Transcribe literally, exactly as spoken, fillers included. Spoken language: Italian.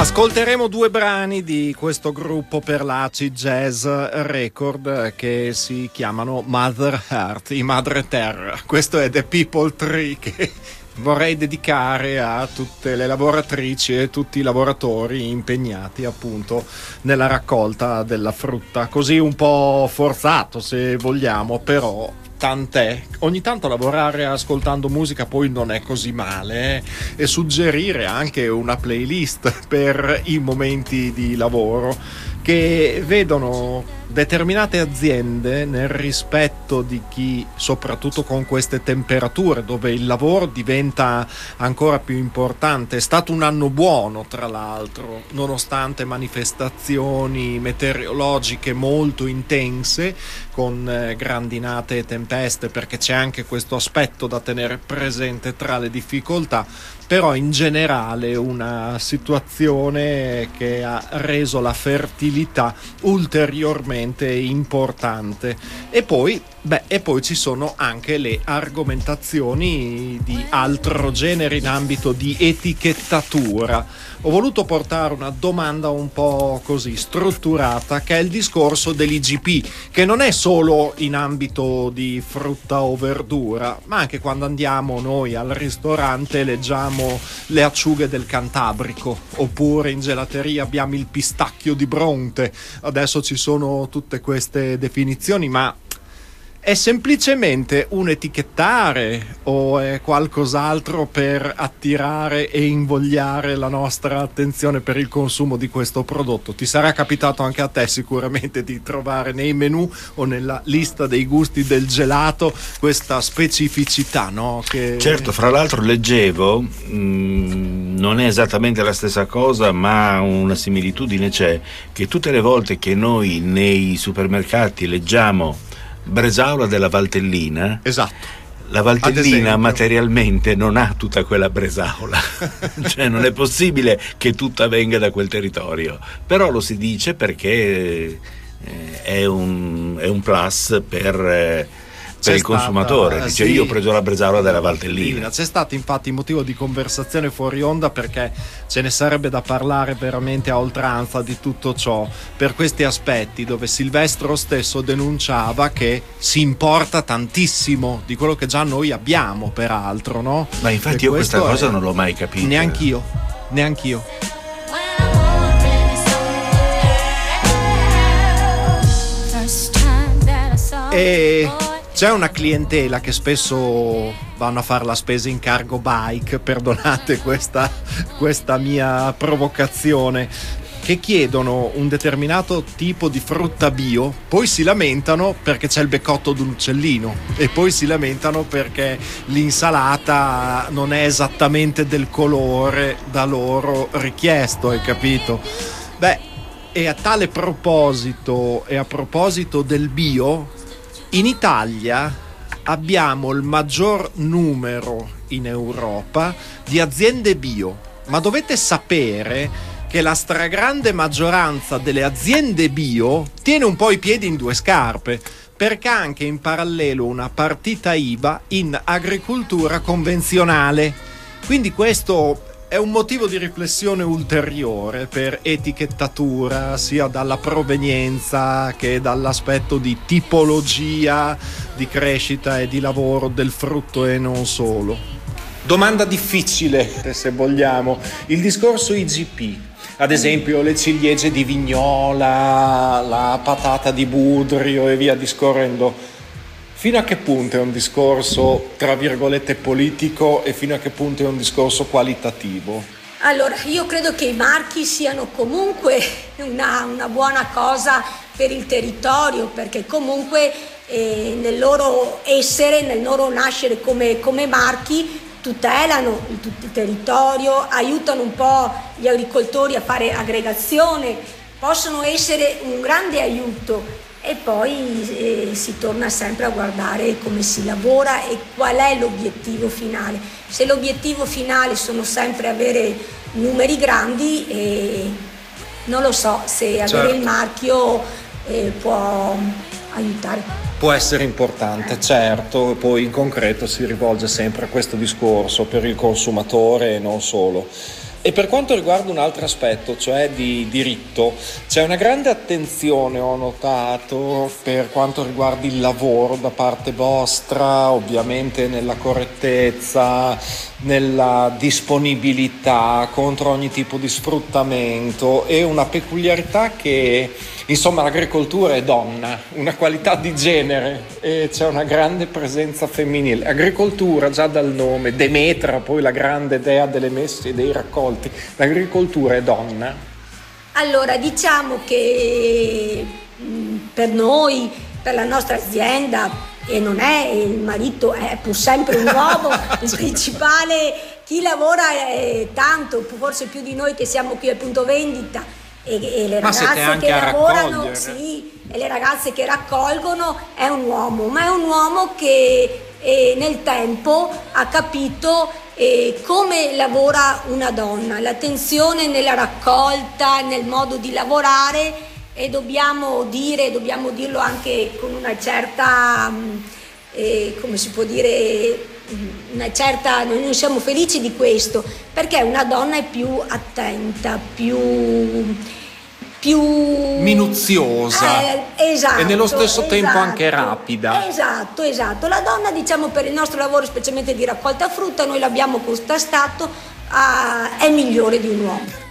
Ascolteremo due brani di questo gruppo per l'acid jazz record che si chiamano Mother Earth, i Madre Terra. Questo è The People Tree, che vorrei dedicare a tutte le lavoratrici e tutti i lavoratori impegnati appunto nella raccolta della frutta. Così un po' forzato, se vogliamo, però tant'è. Ogni tanto lavorare ascoltando musica poi non è così male, eh? E suggerire anche una playlist per i momenti di lavoro che vedono determinate aziende, nel rispetto di chi, soprattutto con queste temperature dove il lavoro diventa ancora più importante. È stato un anno buono, tra l'altro, nonostante manifestazioni meteorologiche molto intense, con eh, grandinate e tempeste, perché c'è anche questo aspetto da tenere presente tra le difficoltà, però in generale una situazione che ha reso la fertilità ulteriormente importante. E poi, beh, e poi ci sono anche le argomentazioni di altro genere in ambito di etichettatura. Ho voluto portare una domanda un po' così strutturata, che è il discorso dell'I G P, che non è solo in ambito di frutta o verdura, ma anche quando andiamo noi al ristorante leggiamo le acciughe del Cantabrico, oppure in gelateria abbiamo il pistacchio di Bronte. Adesso ci sono tutte queste definizioni, ma è semplicemente un etichettare o è qualcos'altro per attirare e invogliare la nostra attenzione per il consumo di questo prodotto? Ti sarà capitato anche a te sicuramente di trovare nei menù o nella lista dei gusti del gelato questa specificità, no? Che... Certo, fra l'altro leggevo, mh, non è esattamente la stessa cosa, ma una similitudine c'è, che tutte le volte che noi nei supermercati leggiamo Bresaola della Valtellina, esatto, la Valtellina materialmente non ha tutta quella Bresaola cioè non è possibile che tutta venga da quel territorio, però lo si dice perché eh, è, un, è un plus per eh, per C'è il consumatore, stata, dice sì, io ho preso la Bresaola della Valtellina. C'è stato infatti motivo di conversazione fuori onda, perché ce ne sarebbe da parlare veramente a oltranza di tutto ciò, per questi aspetti, dove Silvestro stesso denunciava che si importa tantissimo di quello che già noi abbiamo, peraltro, no? Ma infatti e io questa cosa è... non l'ho mai capita. Neanch'io, neanch'io. E c'è una clientela che spesso vanno a fare la spesa in cargo bike, perdonate questa, questa mia provocazione, che chiedono un determinato tipo di frutta bio, poi si lamentano perché c'è il beccotto d'un uccellino, e poi si lamentano perché l'insalata non è esattamente del colore da loro richiesto, hai capito? Beh, e a tale proposito, e a proposito del bio, in Italia abbiamo il maggior numero in Europa di aziende bio, ma dovete sapere che la stragrande maggioranza delle aziende bio tiene un po' i piedi in due scarpe, perché ha anche in parallelo una partita I V A in agricoltura convenzionale. Quindi questo è un motivo di riflessione ulteriore per etichettatura, sia dalla provenienza che dall'aspetto di tipologia di crescita e di lavoro del frutto, e non solo. Domanda difficile, se vogliamo. Il discorso I G P, ad esempio le ciliegie di Vignola, la patata di Budrio e via discorrendo, fino a che punto è un discorso, tra virgolette, politico, e fino a che punto è un discorso qualitativo? Allora, io credo che i marchi siano comunque una, una buona cosa per il territorio, perché comunque eh, nel loro essere, nel loro nascere come, come marchi, tutelano il, tutto il territorio, aiutano un po' gli agricoltori a fare aggregazione, possono essere un grande aiuto. E poi eh, si torna sempre a guardare come si lavora e qual è l'obiettivo finale. Se l'obiettivo finale sono sempre avere numeri grandi, eh, non lo so se avere certo. il marchio eh, può aiutare. Può essere importante, certo, poi in concreto si rivolge sempre a questo discorso per il consumatore e non solo. E per quanto riguarda un altro aspetto, cioè di diritto, c'è una grande attenzione, ho notato, per quanto riguarda il lavoro da parte vostra, ovviamente nella correttezza, nella disponibilità contro ogni tipo di sfruttamento, e una peculiarità che, insomma, l'agricoltura è donna, una qualità di genere, e c'è una grande presenza femminile. Agricoltura già dal nome, Demetra, poi la grande dea delle messe e dei raccolti. L'agricoltura è donna? Allora, diciamo che per noi, per la nostra azienda, e non è il marito, è pur sempre un uomo, il principale, chi lavora è tanto, forse più di noi che siamo qui al punto vendita, e, e le ragazze che lavorano, sì, e le ragazze che raccolgono, è un uomo, ma è un uomo che eh, nel tempo ha capito E come lavora una donna, l'attenzione nella raccolta, nel modo di lavorare, e dobbiamo dire, dobbiamo dirlo anche con una certa, eh, come si può dire, una certa, noi non siamo felici di questo, perché una donna è più attenta, più... più minuziosa, eh, esatto, e nello stesso esatto, tempo anche rapida. Esatto, esatto. La donna, diciamo, per il nostro lavoro, specialmente di raccolta frutta, noi l'abbiamo constatato, uh, è migliore di un uomo.